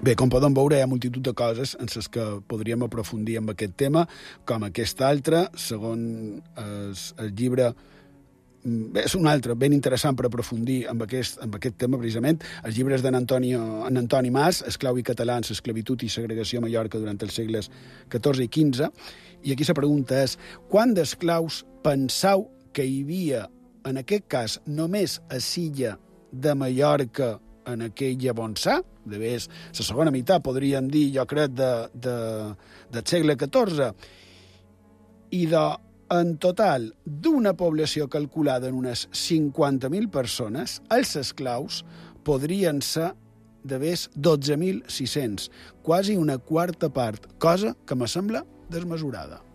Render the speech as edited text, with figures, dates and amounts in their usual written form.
Bé, com podem veure, hi ha multitud de coses en les que podríem aprofundir en aquest tema, com aquest altre, segons el llibre. És un altre ben interessant per aprofundir en aquest tema, precisament. Els llibres d'en Antoni Mas, Esclau i catalans, esclavitud i segregació a Mallorca durant els segles XIV i XV. I aquí la pregunta és: quant d'esclaus penseu que hi havia, en aquest cas, només a l'illa de Mallorca en aquella bonçà? De més, la segona meitat, podríem dir, jo crec, del segle XIV. I en total, d'una població calculada en unes 50.000 persones, els esclaus podrien ser de més 12.600, quasi una quarta part, cosa que me sembla desmesurada.